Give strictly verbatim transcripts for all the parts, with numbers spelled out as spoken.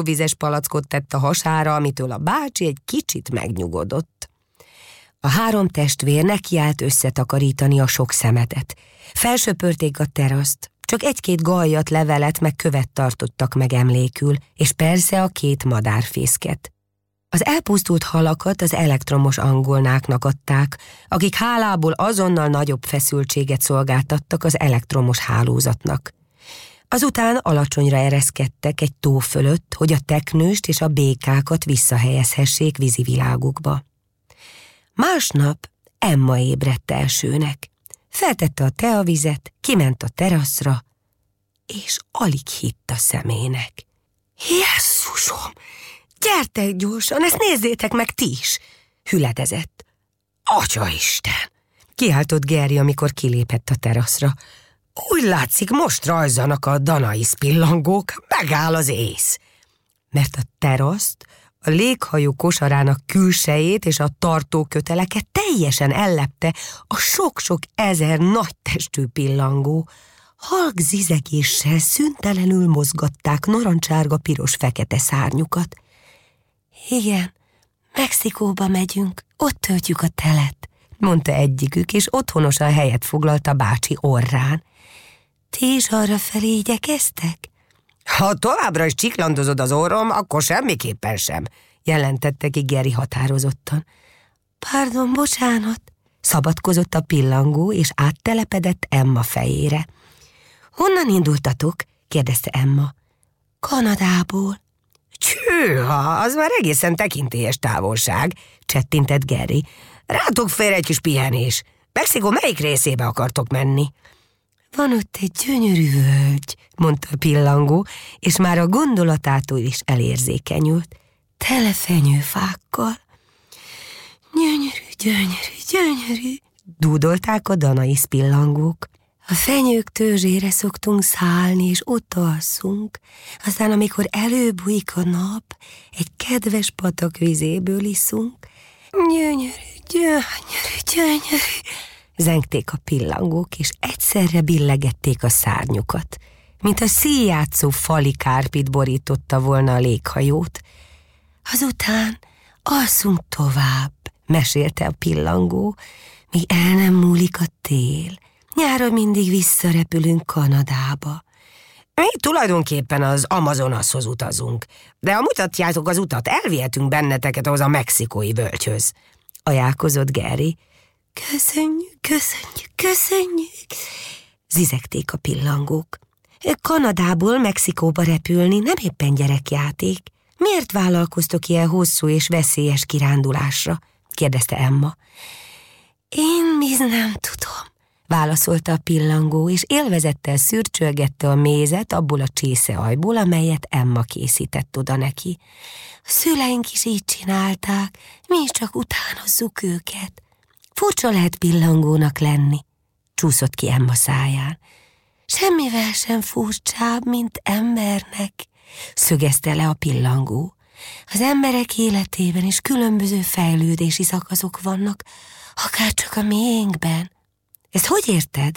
ivóvizes palackot tett a hasára, amitől a bácsi egy kicsit megnyugodott. A három testvér nekiállt összetakarítani a sok szemetet. Felsöpörték a teraszt, csak egy-két gallyat, levelet meg követ tartottak meg emlékül, és persze a két madárfészket. Az elpusztult halakat az elektromos angolnáknak adták, akik hálából azonnal nagyobb feszültséget szolgáltattak az elektromos hálózatnak. Azután alacsonyra ereszkedtek egy tó fölött, hogy a teknőst és a békákat visszahelyezhessék vízi világukba. Másnap Emma ébredt elsőnek. Feltette a teavizet, kiment a teraszra, és alig hitt a szemének. Jesszusom! Gyertek gyorsan, ezt nézzétek meg ti is! Hüledezett. Atyaisten! Kiáltott Geri, amikor kilépett a teraszra. Úgy látszik, most rajzanak a Danaisz pillangók, megáll az ész. Mert a teraszt, a léghajó kosarának külsejét és a tartóköteleket teljesen ellepte a sok-sok ezer nagytestű pillangó. Halk zizegéssel szüntelenül mozgatták narancsárga-piros-fekete szárnyukat. Igen, Mexikóba megyünk, ott töltjük a telet, mondta egyikük, és otthonosan helyet foglalt a bácsi orrán. Ti is arrafelé igyekeztek? Ha továbbra is csiklandozod az orrom, akkor semmiképpen sem, jelentette ki Geri határozottan. Pardon, bocsánat, szabadkozott a pillangó, és áttelepedett Emma fejére. Honnan indultatok? kérdezte Emma. Kanadából. Csőha, az már egészen tekintélyes távolság, csettintett Geri. Rátok fér egy kis pihenés. Mexikó melyik részébe akartok menni? Van ott egy gyönyörű völgy, mondta a pillangó, és már a gondolatától is elérzékenyült. Tele fenyőfákkal. Gyönyörű, gyönyörű, gyönyörű, dúdolták a Danaisz pillangók. A fenyők törzsére szoktunk szállni, és ott alszunk. Aztán, amikor előbújik a nap, egy kedves patak vizéből iszunk. Gyönyörű, gyönyörű, gyönyörű, zengték a pillangók, és egyszerre billegették a szárnyukat, mint a színjátszó fali kárpit borította volna a léghajót. Azután alszunk tovább, mesélte a pillangó, míg el nem múlik a tél. Nyáron mindig visszarepülünk Kanadába. Mi tulajdonképpen az Amazonashoz utazunk, de ha mutatjátok az utat, elvihetünk benneteket ahhoz a mexikói völgyhöz, ajánlkozott Geri. Köszönjük, köszönjük, köszönjük, zizegték a pillangók. Kanadából Mexikóba repülni nem éppen gyerekjáték. Miért vállalkoztok ilyen hosszú és veszélyes kirándulásra? kérdezte Emma. Én mi nem tudom, válaszolta a pillangó, és élvezettel szürcsölgette a mézet abból a csészeajból, amelyet Emma készített oda neki. A szüleink is így csinálták, mi is csak utánozzuk őket. Furcsa lehet pillangónak lenni, csúszott ki Emma száján. Semmivel sem furcsább, mint embernek, szögezte le a pillangó. Az emberek életében is különböző fejlődési szakaszok vannak, akárcsak a miénkben. Ezt hogy érted?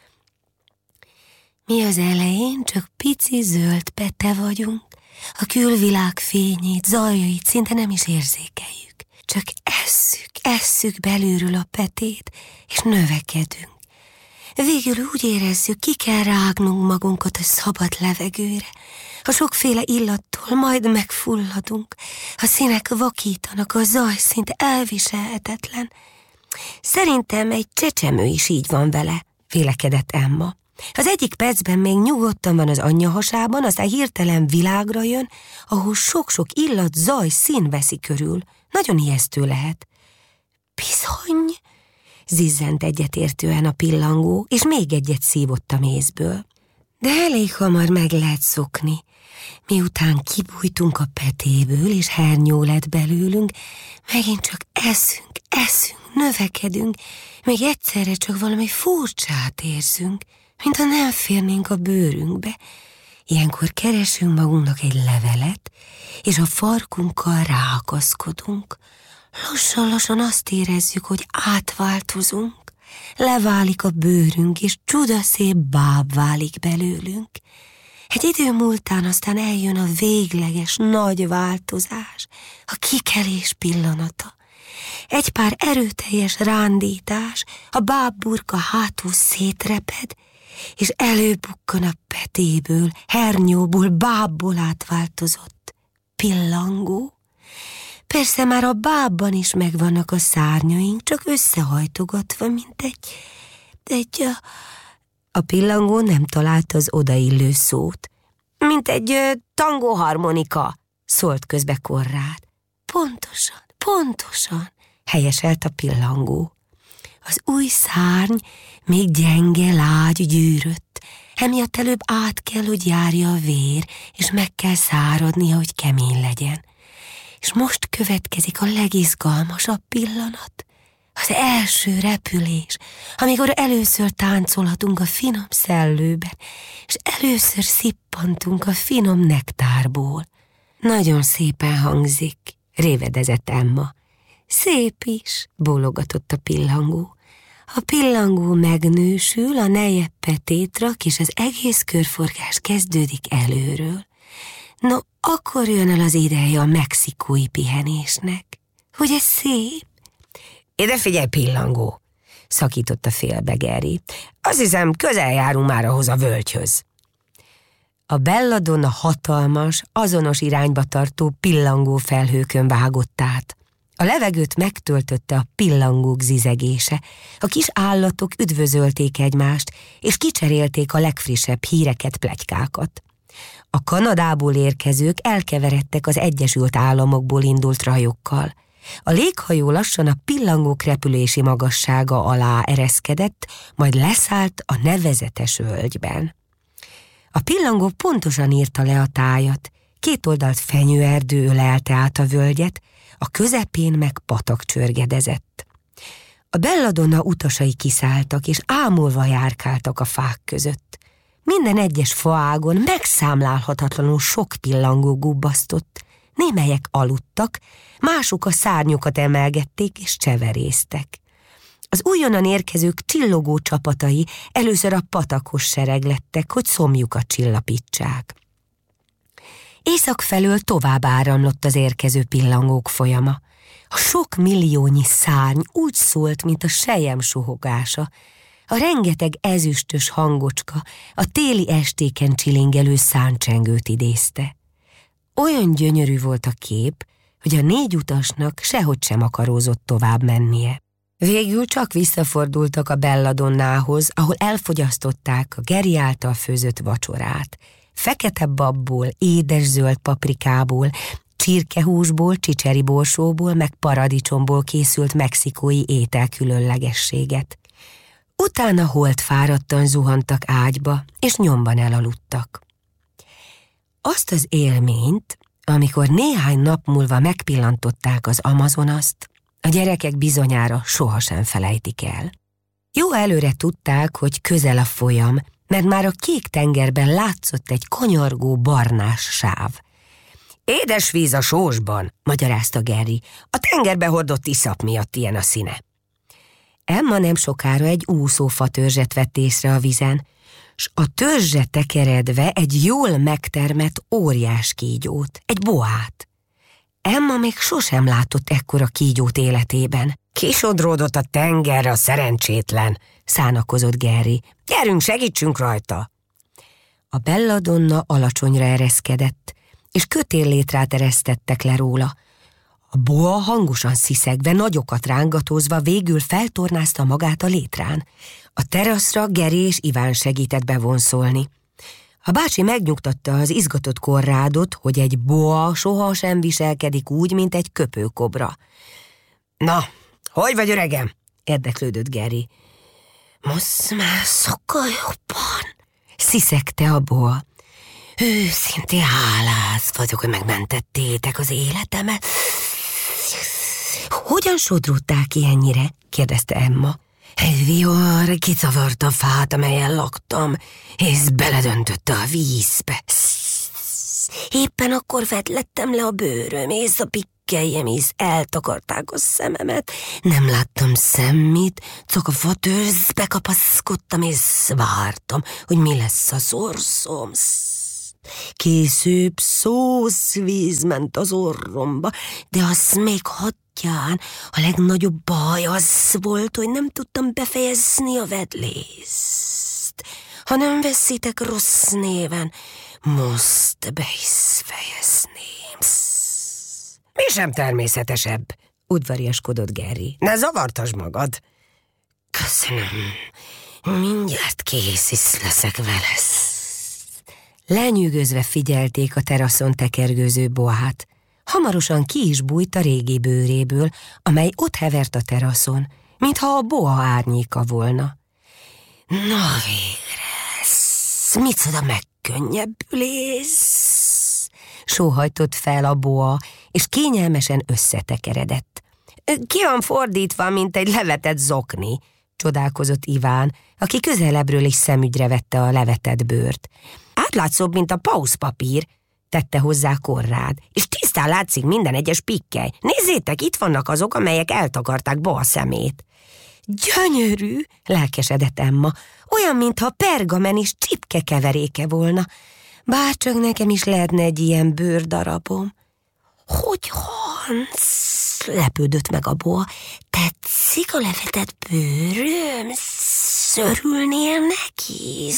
Mi az elején csak pici zöld pete vagyunk, a külvilág fényét, zajait szinte nem is érzékeljük. Csak esszük, esszük belülről a petét, és növekedünk. Végül úgy érezzük, ki kell rágnunk magunkat a szabad levegőre. A sokféle illattól majd megfulladunk. A színek vakítanak, a zaj szinte elviselhetetlen. Szerintem egy csecsemő is így van vele, vélekedett Emma. Az egyik percben még nyugodtan van az anyja hasában, aztán hirtelen világra jön, ahol sok-sok illat, zaj, szín veszi körül. Nagyon ijesztő lehet. Bizony, zizzent egyetértően a pillangó, és még egyet szívott a mézből. De elég hamar meg lehet szokni. Miután kibújtunk a petéből, és hernyó lett belőlünk, megint csak eszünk, eszünk, növekedünk, még egyszerre csak valami furcsát érzünk, mintha nem férnénk a bőrünkbe. Ilyenkor keresünk magunknak egy levelet, és a farkunkkal ráakaszkodunk. Lassan-lassan azt érezzük, hogy átváltozunk. Leválik a bőrünk, és csudaszép báb válik belőlünk. Egy idő múltán aztán eljön a végleges nagy változás, a kikelés pillanata. Egy pár erőteljes rándítás, a bábburka hátul szétreped, és előbukkan a petéből, hernyóból, bábból átváltozott pillangó. Persze már a bábban is megvannak a szárnyaink, csak összehajtogatva, mint egy... egy a, a pillangó nem találta az odaillő szót. Mint egy ö, tangóharmonika, szólt közbe Konrád. Pontosan, pontosan, helyeselt a pillangó. Az új szárny még gyenge, lágy, gyűrött, emiatt előbb át kell, hogy járja a vér, és meg kell száradnia, hogy kemény legyen. És most következik a legizgalmasabb pillanat, az első repülés, amikor először táncolhatunk a finom szellőben, és először szippantunk a finom nektárból. Nagyon szépen hangzik, révedezett Emma. Szép is, bólogatott a pillangó. A pillangó megnősül, a neje petét rak, és az egész körforgás kezdődik előről. No, akkor jön el az ideje a mexikói pihenésnek. Ugye szép? Ide figyelj, pillangó, szakította félbe Geri. Azt hiszem, közel járunk már ahhoz a völgyhöz. A belladonna hatalmas, azonos irányba tartó pillangó felhőkön vágott át. A levegőt megtöltötte a pillangók zizegése, a kis állatok üdvözölték egymást, és kicserélték a legfrissebb híreket, pletykákat. A Kanadából érkezők elkeveredtek az Egyesült Államokból indult rajokkal. A léghajó lassan a pillangók repülési magassága alá ereszkedett, majd leszállt a nevezetes völgyben. A pillangó pontosan írta le a tájat, két oldalt fenyőerdő ölelte át a völgyet, a közepén meg patak csörgedezett. A belladonna utasai kiszálltak, és ámulva járkáltak a fák között. Minden egyes faágon megszámlálhatatlanul sok pillangó gubbasztott, némelyek aludtak, mások a szárnyukat emelgették és cseverésztek. Az újonnan érkezők csillogó csapatai először a patakhoz sereglettek, hogy szomjukat csillapítsák. Észak felől tovább áramlott az érkező pillangók folyama. A sok milliónyi szárny úgy szólt, mint a selyem suhogása. A rengeteg ezüstös hangocska a téli estéken csilingelő száncsengőt idézte. Olyan gyönyörű volt a kép, hogy a négy utasnak sehogy sem akarózott tovább mennie. Végül csak visszafordultak a belladonnához, ahol elfogyasztották a Geri által főzött vacsorát. Fekete babból, édes zöld paprikából, csirkehúsból, csicseri borsóból, meg paradicsomból készült mexikói ételkülönlegességet. Utána holtfáradtan zuhantak ágyba, és nyomban elaludtak. Azt az élményt, amikor néhány nap múlva megpillantották az Amazonast, a gyerekek bizonyára sohasem felejtik el. Jó előre tudták, hogy közel a folyam, mert már a kék tengerben látszott egy kanyargó barnás sáv. Édes víz a sósban, magyarázta Geri, a tengerbe hordott iszap miatt ilyen a színe. Emma nem sokára egy úszófa törzset vett észre a vízen, s a törzse tekeredve egy jól megtermett óriás kígyót, egy boát. Emma még sosem látott ekkora kígyót életében. Kisodródott a tengerre a szerencsétlen, szánakozott Geri. Gyerünk, segítsünk rajta! A belladonna alacsonyra ereszkedett, és kötéllétrát eresztettek le róla. A boa hangosan sziszegve, nagyokat rángatózva végül feltornázta magát a létrán. A teraszra Geri és Iván segített bevonszolni. A bácsi megnyugtatta az izgatott Konrádot, hogy egy boa sohasem viselkedik úgy, mint egy köpőkobra. Na, hogy vagy, öregem? Érdeklődött Geri. Most már sokkal jobban, sziszegte a boa. Őszintén hálás vagyok, hogy megmentettétek az életemet. Hogyan sodródták ki ennyire? Kérdezte Emma. Egy vihar kicavarta a fát, amelyen laktam, és beledöntötte a vízbe. Éppen akkor vedlettem le a bőröm, és a pikkeljem is eltakarták a szememet. Nem láttam semmit, csak a fatörzbe kapaszkodtam, és vártam, hogy mi lesz a szorszom. Később szószvíz ment az orromba, de az még hagyján. A legnagyobb baj az volt, hogy nem tudtam befejezni a vedlészt. Ha nem veszitek rossz néven, most be is fejezném. Mi sem természetesebb, udvariaskodott Gary. Ne zavartasd magad. Köszönöm. Mindjárt kész is leszek vele. Lenyűgözve figyelték a teraszon tekergőző boát. Hamarosan ki is bújt a régi bőréből, amely ott hevert a teraszon, mintha a boa árnyéka volna. Na végre, micsoda megkönnyebbülés! Sóhajtott fel a boa, és kényelmesen összetekeredett. Ki van fordítva, mint egy levetett zokni, csodálkozott Iván, aki közelebbről is szemügyre vette a levetett bőrt. Átlátszóbb, mint a pauszpapír, tette hozzá Konrád, és tisztán látszik minden egyes pikkely. Nézzétek, itt vannak azok, amelyek eltakarták boa szemét. Gyönyörű, lelkesedett Emma, olyan, mintha pergamen és csipke keveréke volna. Bárcsak nekem is lehetne egy ilyen bőrdarabom. Hogy Hans? Lepődött meg a boa. Tetszik a levetett bőröm? Szörülnél neki?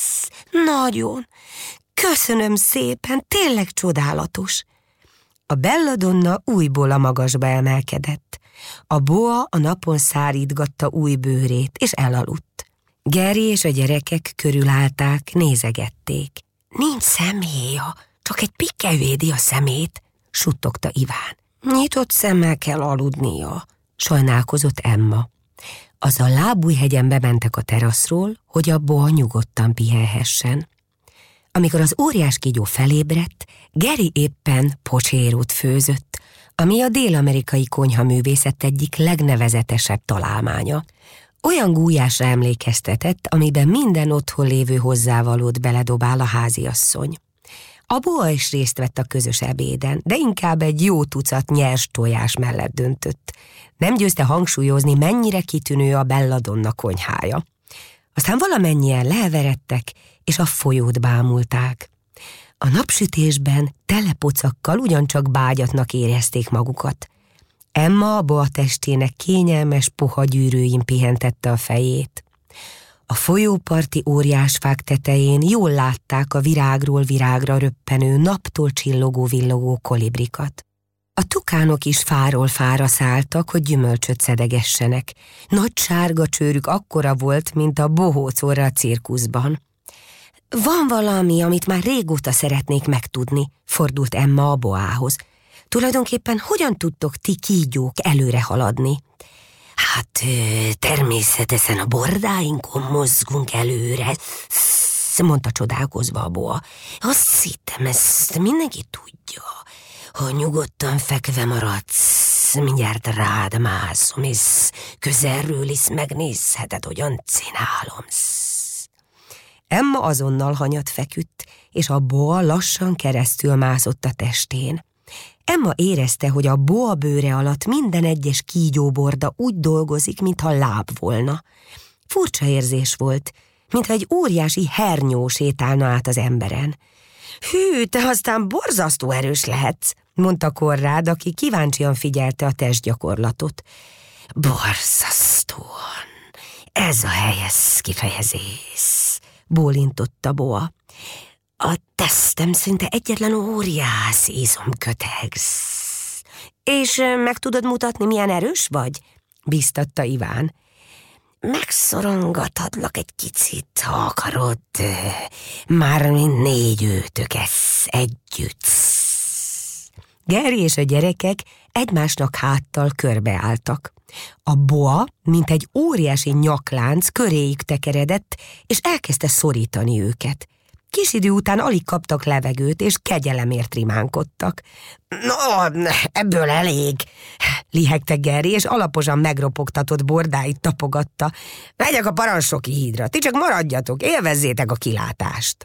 Nagyon. Köszönöm szépen, tényleg csodálatos. A belladonna újból a magasba emelkedett. A boa a napon szárítgatta új bőrét, és elaludt. Geri és a gyerekek körülállták, nézegették. Nincs szemhéja, csak egy pikke védi a szemét, suttogta Iván. Nyitott szemmel kell aludnia, sajnálkozott Emma. Az a lábújhegyen bementek a teraszról, hogy a boa nyugodtan pihenhessen. Amikor az óriás kígyó felébredt, Geri éppen pocsérót főzött, ami a dél-amerikai konyhaművészet egyik legnevezetesebb találmánya. Olyan gúlyásra emlékeztetett, amiben minden otthon lévő hozzávalót beledobál a háziasszony. A boa is részt vett a közös ebéden, de inkább egy jó tucat nyers tojás mellett döntött. Nem győzte hangsúlyozni, mennyire kitűnő a belladonna konyhája. Aztán valamennyien leheveredtek, és a folyót bámulták. A napsütésben tele pocakkal ugyancsak bágyatnak érezték magukat. Emma a boa testének kényelmes puha gyűrűin pihentette a fejét. A folyóparti óriásfák tetején jól látták a virágról virágra röppenő, naptól csillogó-villogó kolibrikat. A tukánok is fáról fára szálltak, hogy gyümölcsöt szedegessenek. Nagy sárga csőrük akkora volt, mint a bohóc orra a cirkuszban. Van valami, amit már régóta szeretnék megtudni, fordult Emma a boához. Tulajdonképpen hogyan tudtok ti kígyók előre haladni? Hát természetesen a bordáinkon mozgunk előre, mondta csodálkozva a boa. Azt hittem, ezt mindenki tudja. Ha nyugodtan fekve maradsz, mindjárt rád mászom, és közelről is megnézheted, hogyan csinálom. Emma azonnal hanyat feküdt, és a boa lassan keresztül mászott a testén. Emma érezte, hogy a boa bőre alatt minden egyes kígyóborda úgy dolgozik, mintha láb volna. Furcsa érzés volt, mintha egy óriási hernyó sétálna át az emberen. Hű, te aztán borzasztó erős lehetsz, mondta Konrád, aki kíváncsian figyelte a testgyakorlatot. Borzasztóan, ez a helyes kifejezés, bólintott a boa. A tesztem szinte egyetlen óriás izomköteg. És meg tudod mutatni, milyen erős vagy? Bíztatta Iván. Megszorongathatlak egy kicsit, ha akarod. Már mind négy őtök ez együtt. Geri és a gyerekek egymásnak háttal körbeálltak. A boa, mint egy óriási nyaklánc köréjük tekeredett, és elkezdte szorítani őket. Kis idő után alig kaptak levegőt, és kegyelemért rimánkodtak. No, ebből elég, lihegte Geri, és alaposan megropogtatott bordáit tapogatta. Megyek a parancsnoki hídra, ti csak maradjatok, élvezzétek a kilátást.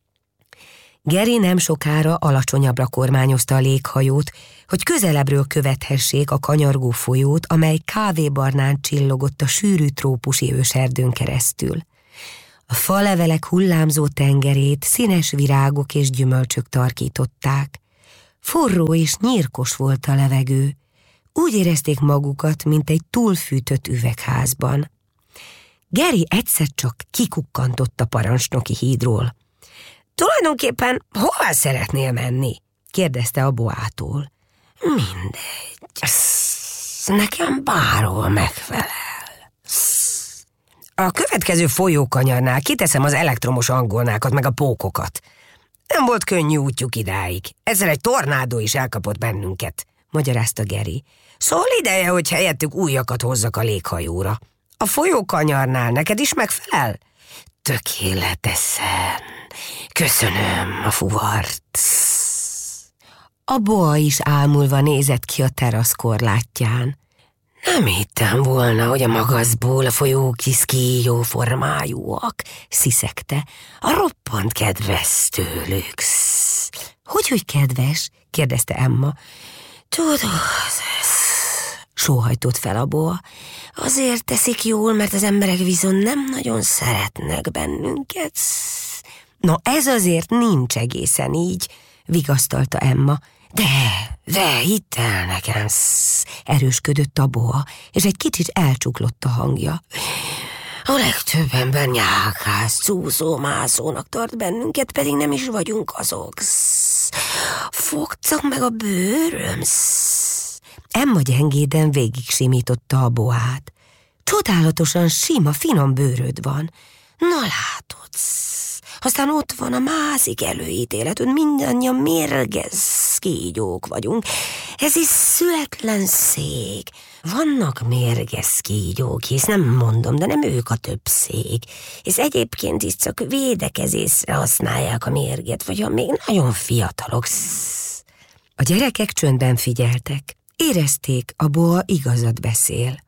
Geri nem sokára alacsonyabbra kormányozta a léghajót, hogy közelebbről követhessék a kanyargó folyót, amely kávébarnán csillogott a sűrű trópusi őserdőn keresztül. A falevelek hullámzó tengerét színes virágok és gyümölcsök tarkították. Forró és nyírkos volt a levegő. Úgy érezték magukat, mint egy túlfűtött üvegházban. Geri egyszer csak kikukkantott a parancsnoki hídról. Tulajdonképpen hová szeretnél menni? Kérdezte a boától. Mindegy, nekem bárhol megfelel. A következő folyókanyarnál kiteszem az elektromos angolnákat meg a pókokat. Nem volt könnyű útjuk idáig. Ezzel egy tornádó is elkapott bennünket, magyarázta Geri. Szóval ideje, hogy helyettük újakat hozzak a léghajóra. A folyókanyarnál neked is megfelel? Tökéletesen. Köszönöm a fuvart. A boa is ámulva nézett ki a terasz korlátján. Nem hittem volna, hogy a magaszból a folyók kis kígyó formájúak, sziszegte. A roppant kedves tőlük. Hogy, hogy kedves? Kérdezte Emma. Tudod, sóhajtott fel a boa. Azért teszik jól, mert az emberek viszont nem nagyon szeretnek bennünket. No, ez azért nincs egészen így, vigasztalta Emma. De, de, hidd el nekem, erősködött a boa, és egy kicsit elcsuklott a hangja. A legtöbb ember nyálkász, csúszó-mászónak tart bennünket, pedig nem is vagyunk azok. Fogcak meg a bőröm. Emma gyengéden végig simította a boát. Csodálatosan sima, finom bőröd van. Na látod, aztán ott van a másik előítéletünk, mindannyian mérges kígyók vagyunk. Ez is születlen szég. Vannak mérges kígyók, hisz nem mondom, de nem ők a többség. És egyébként is csak védekezésre használják a mérget, vagy ha még nagyon fiatalok. A gyerekek csöndben figyeltek. Érezték, a boa igazat beszél.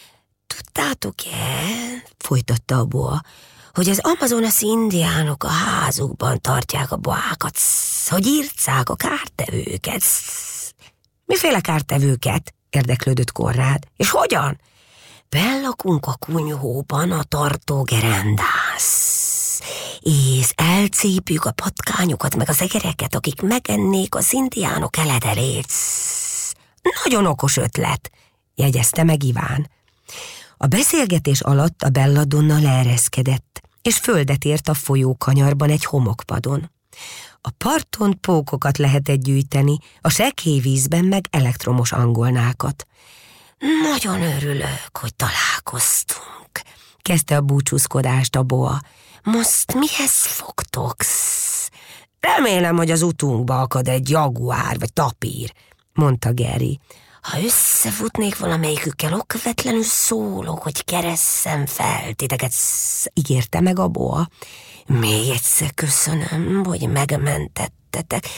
Tudtátok-e, folytatta a boa, hogy az amazonas indiánok a házukban tartják a boákat, hogy írtszák a kártevőket. Miféle kártevőket? Érdeklődött Konrád. És hogyan? Bellakunk a kunyhóban a tartógerendász, és elcépjük a patkányokat meg az egereket, akik megennék az indiánok eledelét. Nagyon okos ötlet, jegyezte meg Iván. A beszélgetés alatt a belladonna leereszkedett, és földet ért a folyókanyarban egy homokpadon. A parton pókokat lehetett gyűjteni, a sekély vízben meg elektromos angolnákat. Nagyon örülök, hogy találkoztunk, kezdte a búcsúzkodást a boa. Most mihez fogtok? Remélem, hogy az utunkba akad egy jaguár vagy tapír, mondta Geri. Ha összefutnék valamelyikükkel, okvetlenül szólok, hogy keresszem fel titeket, ígérte meg a boa. Még egyszer köszönöm, hogy megmentettetek.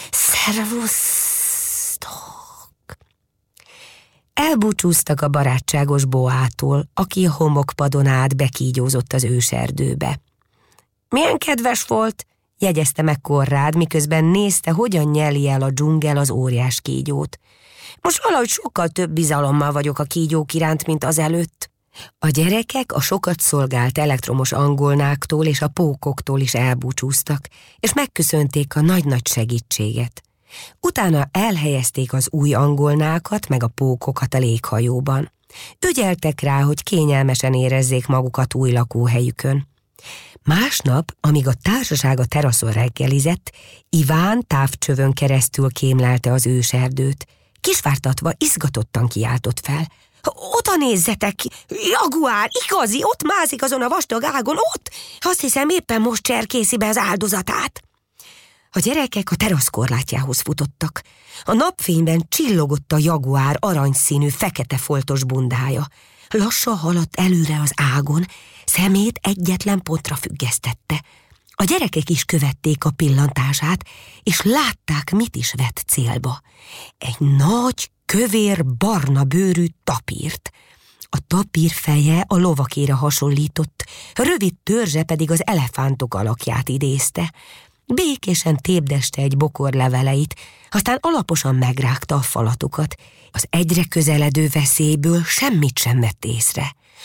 Szervusztok! Elbúcsúztak a barátságos boától, aki a homokpadon át bekígyózott az őserdőbe. Milyen kedves volt, jegyezte meg Konrád, miközben nézte, hogyan nyeli el a dzsungel az óriás kígyót. Most valahogy sokkal több bizalommal vagyok a kígyók iránt, mint az előtt. A gyerekek a sokat szolgált elektromos angolnáktól és a pókoktól is elbúcsúztak, és megköszönték a nagy-nagy segítséget. Utána elhelyezték az új angolnákat meg a pókokat a léghajóban. Ügyeltek rá, hogy kényelmesen érezzék magukat új lakóhelyükön. Másnap, amíg a társaság a teraszon reggelizett, Iván távcsövön keresztül kémlelte az őserdőt. Kisvártatva izgatottan kiáltott fel. Oda nézzetek! Jaguár, igazi, ott mászik azon a vastag ágon, ott! Azt hiszem, éppen most cserkészi be az áldozatát. A gyerekek a teraszkorlátjához futottak. A napfényben csillogott a jaguár aranyszínű, fekete foltos bundája. Lassan haladt előre az ágon, szemét egyetlen pontra függesztette. A gyerekek is követték a pillantását, és látták, mit is vett célba. Egy nagy, kövér, barna bőrű tapírt. A tapír feje a lovakéra hasonlított, rövid törzse pedig az elefántok alakját idézte. Békésen tépdeste egy bokor leveleit, aztán alaposan megrágta a falatokat. Az egyre közeledő veszélyből semmit sem vett észre.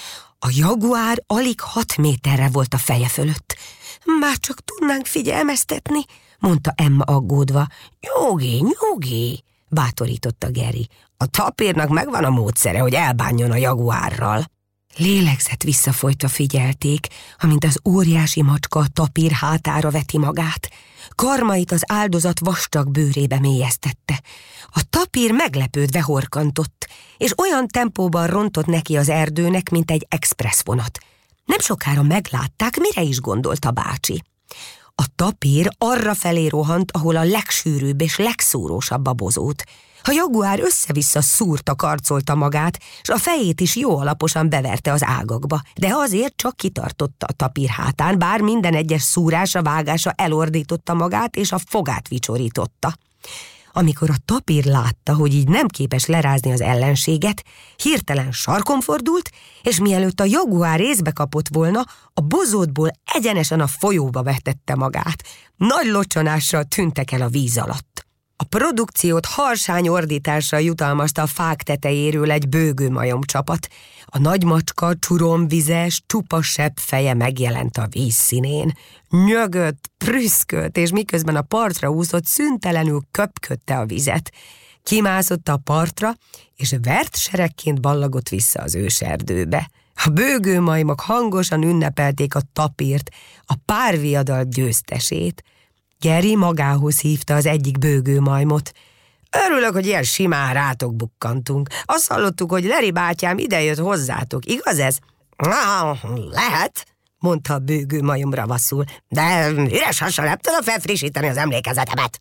A jaguár alig hat méterre volt a feje fölött. Már csak tudnánk figyelmeztetni, mondta Emma aggódva. Nyugi, nyugi, bátorította Geri. A tapírnak megvan a módszere, hogy elbánjon a jaguárral. Lélegzett visszafolytva figyelték, amint az óriási macska a tapír hátára veti magát. Karmait az áldozat vastag bőrébe mélyeztette. A tapír meglepődve horkantott, és olyan tempóban rontott neki az erdőnek, mint egy expresszvonat. Nem sokára meglátták, mire is gondolt a bácsi. A tapír arra felé rohant, ahol a legsűrűbb és legszúrósabb a bozót. A jaguár össze-vissza szúrta, karcolta magát, és a fejét is jó alaposan beverte az ágakba, de azért csak kitartotta a tapír hátán, bár minden egyes szúrása, vágása elordította magát, és a fogát vicsorította. Amikor a tapír látta, hogy így nem képes lerázni az ellenséget, hirtelen sarkon fordult, és mielőtt a jaguár észbe kapott volna, a bozótból egyenesen a folyóba vetette magát. Nagy locsonással tűntek el a víz alatt. A produkciót harsány ordítással jutalmazta a fák tetejéről egy bőgőmajom csapat. A nagy macska csuromvizes, csupa sebb feje megjelent a vízszínén. Nyögött, prüszkölt, és miközben a partra úszott, szüntelenül köpködte a vizet. Kimászott a partra, és vert seregként ballagott vissza az őserdőbe. A bőgőmajmok hangosan ünnepelték a tapírt, a párviadal győztesét. Geri magához hívta az egyik bőgőmajmot. Örülök, hogy ilyen simán rátok bukkantunk. Azt hallottuk, hogy Leri bátyám idejött hozzátok, igaz ez? Na, lehet, mondta a bőgőmajom ravaszul, de üres hassal nem tudom felfrissíteni az emlékezetemet.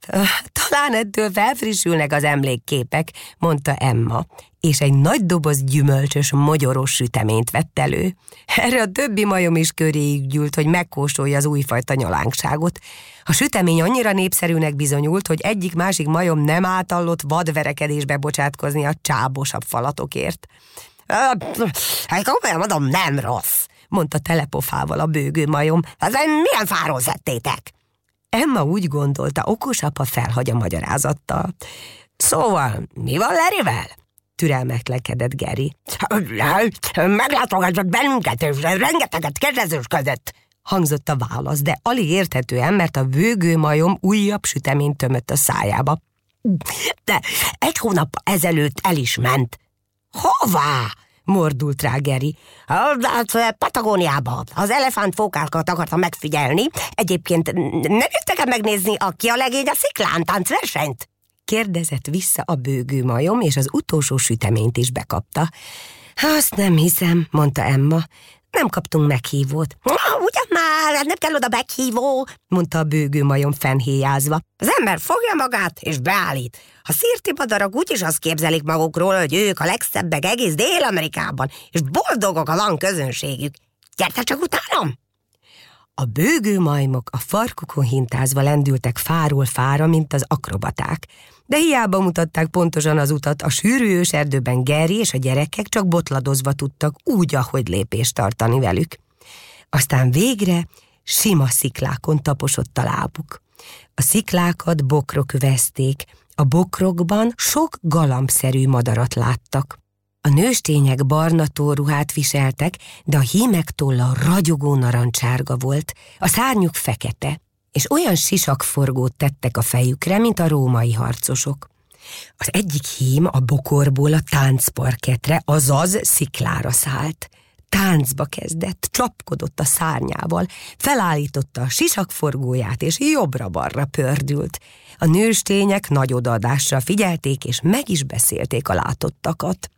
Talán ettől felfrissülnek az emlékképek, mondta Emma, és egy nagy doboz gyümölcsös, mogyoros süteményt vett elő. Erre a többi majom is köréig gyűlt, hogy megkóstolja az újfajta nyalánkságot. A sütemény annyira népszerűnek bizonyult, hogy egyik-másik majom nem átallott vadverekedésbe bocsátkozni a csábosabb falatokért. Hát komolyan mondom, nem rossz, mondta telepofával a bőgőmajom. Milyen fáról szedtétek? Emma úgy gondolta, okosabb, ha felhagy a magyarázattal. Szóval, mi van Lerivel? Türelmetlenkedett Geri. Meglátogatott bennünket, és rengeteget kérdezősködött, hangzott a válasz, de alig érthetően, mert a bőgőmajom újabb süteményt tömött a szájába. De egy hónap ezelőtt el is ment. Hová? Mordult rá Geri. Hát Patagóniába. Az elefántfókákat akartam megfigyelni. Egyébként nem jöttek el megnézni a Ki a legény a sziklán táncversenyt? Kérdezett vissza a bőgőmajom, és az utolsó süteményt is bekapta. Azt nem hiszem, mondta Emma. Nem kaptunk meghívót. Ugyan már, nem kell oda meghívó, mondta a bőgőmajom fennhéjázva. Az ember fogja magát és beállít. A szirti madarak úgyis azt képzelik magukról, hogy ők a legszebbek egész Dél-Amerikában, és boldogok a van közönségük. Gyertek csak utánam! A bőgőmajmok a farkukon hintázva lendültek fáról fára, mint az akrobaták. De hiába mutatták pontosan az utat, a sűrű őserdőben Geri és a gyerekek csak botladozva tudtak úgy, ahogy lépést tartani velük. Aztán végre sima sziklákon taposott a lábuk. A sziklákat bokrok övezték, a bokrokban sok galambszerű madarat láttak. A nőstények barna tollruhát viseltek, de a hímek tolla ragyogó narancsárga volt, a szárnyuk fekete, és olyan sisakforgót tettek a fejükre, mint a római harcosok. Az egyik hím a bokorból a táncparketre, azaz sziklára szállt. Táncba kezdett, csapkodott a szárnyával, felállította a sisakforgóját, és jobbra-balra pördült. A nőstények nagy odaadással figyelték, és meg is beszélték a látottakat.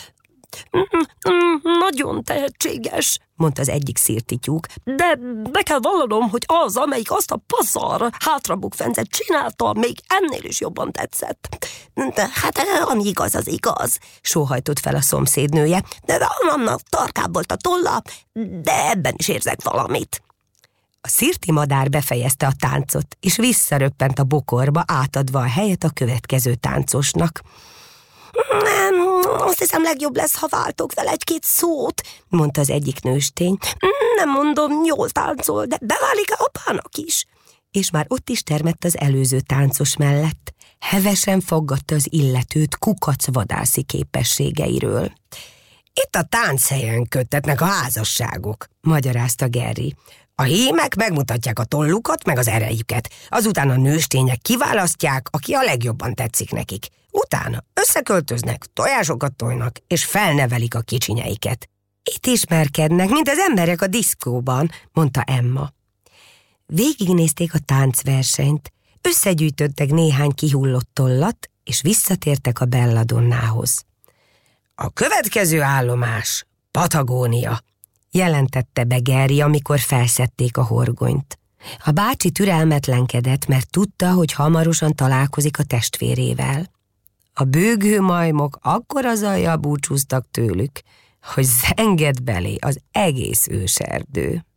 Nagyon tehetséges, mondta az egyik szirtityúk, de be kell vallanom, hogy az, amelyik azt a pazar hátrabukfencet csinálta, még ennél is jobban tetszett. De hát ami igaz, az igaz, sóhajtott fel a szomszédnője, de annak tarkább volt a tolla, de ebben is érzek valamit. A szirti madár befejezte a táncot, és visszaröppent a bokorba, átadva a helyet a következő táncosnak. Nem, azt hiszem legjobb lesz, ha váltok vele egy-két szót, mondta az egyik nőstény. Nem mondom, jól táncol, de beválik apának is. És már ott is termett az előző táncos mellett. Hevesen faggatta az illetőt kukac vadászi képességeiről. Itt a tánchelyen köttetnek a házasságok, magyarázta Gerry. A hímek megmutatják a tollukat, meg az erejüket. Azután a nőstények kiválasztják, aki a legjobban tetszik nekik. Utána összeköltöznek, tojásokat tojnak, és felnevelik a kicsinyeiket. Itt ismerkednek, mint az emberek a diszkóban, mondta Emma. Végignézték a táncversenyt, összegyűjtöttek néhány kihullott tollat, és visszatértek a Belladonnához. A következő állomás Patagónia, jelentette be Gerry, amikor felszedték a horgonyt. A bácsi türelmetlenkedett, mert tudta, hogy hamarosan találkozik a testvérével. A bőgő majmok akkora zajjal búcsúztak tőlük, hogy zengett belé az egész őserdő.